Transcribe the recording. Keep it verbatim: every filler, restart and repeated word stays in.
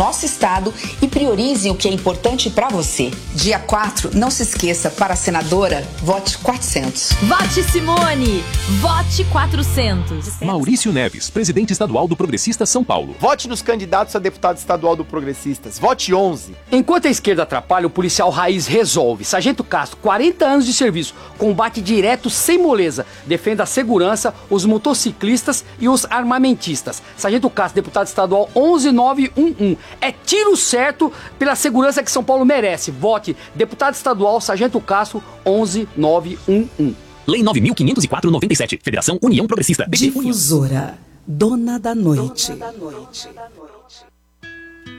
nosso estado e priorizem o que é importante para você. Dia quatro, não se esqueça, para a senadora, vote quatrocentos. Vote Simone! Vote quatrocentos. Maurício Neves, presidente estadual do Progressistas São Paulo. Vote nos candidatos a deputado estadual do Progressistas. Vote onze. Enquanto a esquerda atrapalha, o policial raiz resolve. Sargento Castro, quarenta anos de serviço, combate direto sem moleza. Defenda a segurança, os motociclistas e os armamentistas. Sargento Castro, deputado estadual onze nove um um. É tiro certo pela segurança que São Paulo merece. Vote deputado estadual Sargento Castro onze nove um um. Lei nove mil quinhentos e quatro noventa e sete. Federação União Progressista. Difusora. Dona da Noite. Dona da Noite.